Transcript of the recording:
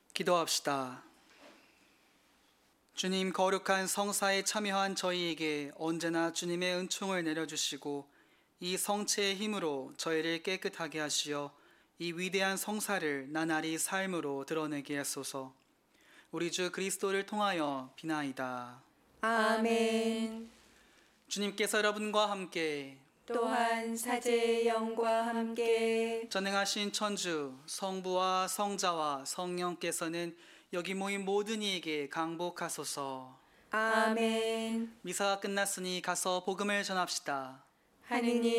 기도합시다. 주님, 거룩한 성사에 참여한 저희에게 언제나 주님의 은총을 내려주시고 이 성체의 힘으로 저희를 깨끗하게 하시어 이 위대한 성사를 나날이 삶으로 드러내게 하소서. 우리 주 그리스도를 통하여 비나이다. 아멘. 주님께서 여러분과 함께 또한 사제의 영과 함께 전능하신 천주 성부와 성자와 성령께서는 여기 모인 모든 이에게 강복하소서. 아멘. 미사가 끝났으니 가서 복음을 전합시다. 하느님